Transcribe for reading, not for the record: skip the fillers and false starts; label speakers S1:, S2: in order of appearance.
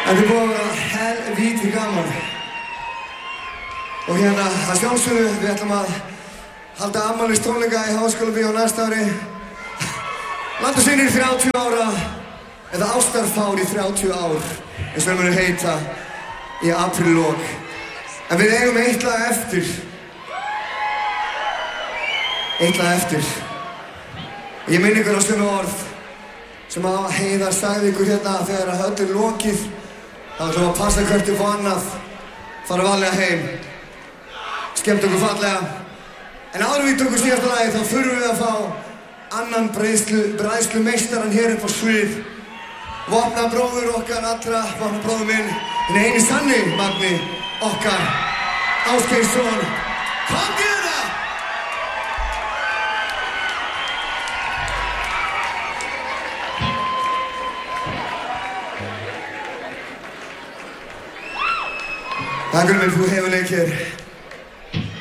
S1: Þetta er búið að vera helvíti gaman. Og hérna, að sjálfsögðu, við ætlum að halda afmælistónleika í Háskólabíó næsta ári. Landasynir 30 ára, eða ástarfár í 30 ár, eins og það muni heita í apríllok. En við eigum eitt lag eftir. Eitt lag eftir. Ég minn ykkur á sömu orð sem að Heiðar sagði ykkur hérna þegar að öllu er lokið. Það ætlum að passa hvert upp á annað, fara varlega heim, skemmt okkur fallega. En áður við tökum síðasta lagi þá þurfum við að fá annan bræðslumeistarann hér upp á svið. Vopnabróður okkar allra, vopnabróður minn, hinn eini sanni Magni okkar, Ásgeirsson. Kom gera! Takk fyrir mig, þú hefur leikir.